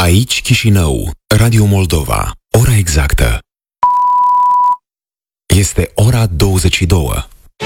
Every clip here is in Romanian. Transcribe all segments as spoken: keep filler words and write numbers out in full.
Aici Chișinău, Radio Moldova. Ora exactă este ora douăzeci și două.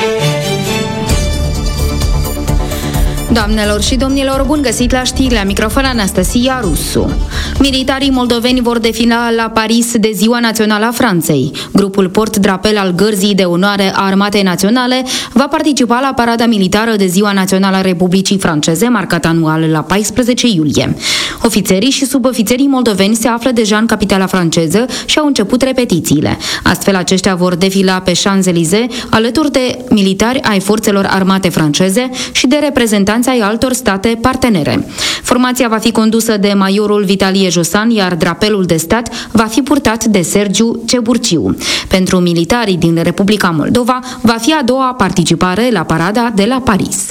Doamnelor și domnilor, bun găsit la știri, la microfon Anastasia Rusu. Militarii moldoveni vor defila la Paris de Ziua Națională a Franței. Grupul port-drapel al Gărzii de Onoare a Armatei Naționale va participa la parada militară de Ziua Națională a Republicii Franceze, marcat anual la paisprezece iulie. Ofițerii și subofițerii moldoveni se află deja în capitala franceză și au început repetițiile. Astfel, aceștia vor defila pe Champs-Élysées alături de militari ai forțelor armate franceze și de reprezentanți ai altor state partenere. Formația va fi condusă de majorul Vitalie Josan, iar drapelul de stat va fi purtat de Sergiu Ceburciu. Pentru militarii din Republica Moldova va fi a doua participare la parada de la Paris.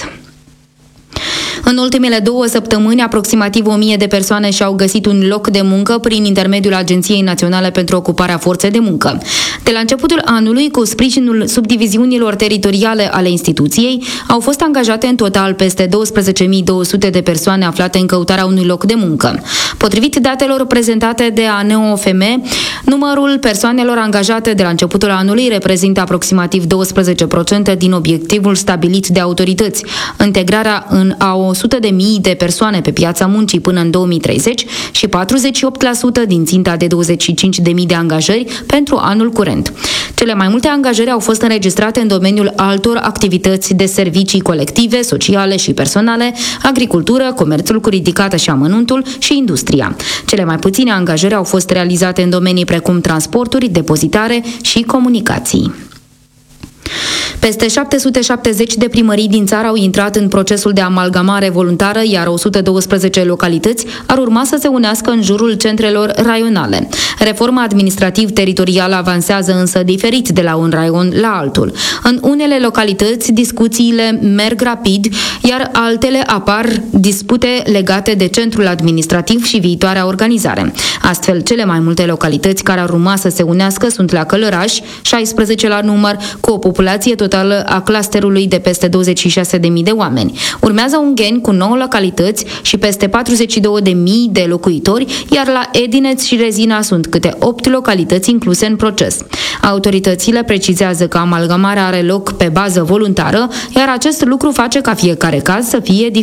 În ultimele două săptămâni, aproximativ o mie de persoane și-au găsit un loc de muncă prin intermediul Agenției Naționale pentru Ocuparea Forței de Muncă. De la începutul anului, cu sprijinul subdiviziunilor teritoriale ale instituției, au fost angajate în total peste douăsprezece mii două sute de persoane aflate în căutarea unui loc de muncă. Potrivit datelor prezentate de A N O F M, numărul persoanelor angajate de la începutul anului reprezintă aproximativ doisprezece la sută din obiectivul stabilit de autorități. Integrarea în a o sută de mii de persoane pe piața muncii până în două mii treizeci și patruzeci și opt la sută din ținta de douăzeci și cinci de mii de angajări pentru anul curent. Cele mai multe angajări au fost înregistrate în domeniul altor activități de servicii colective, sociale și personale, agricultură, comerțul cu ridicată și amănuntul și industria. Cele mai puține angajări au fost realizate în domenii precum transporturi, depozitare și comunicații. Peste șapte sute șaptezeci de primării din țară au intrat în procesul de amalgamare voluntară, iar o sută douăsprezece localități ar urma să se unească în jurul centrelor raionale. Reforma administrativ-teritorială avansează însă diferit de la un raion la altul. În unele localități discuțiile merg rapid, iar altele apar dispute legate de centrul administrativ și viitoarea organizare. Astfel, cele mai multe localități care ar urma să se unească sunt la Călăraș, șaisprezece la număr, cu o populație totală a clusterului de peste douăzeci și șase de mii de oameni. Urmează Ungheni cu nouă localități și peste patruzeci și două de mii de locuitori, iar la Edineț și Rezina sunt câte opt localități incluse în proces. Autoritățile precizează că amalgamarea are loc pe bază voluntară, iar acest lucru face ca fiecare caz să fie diferit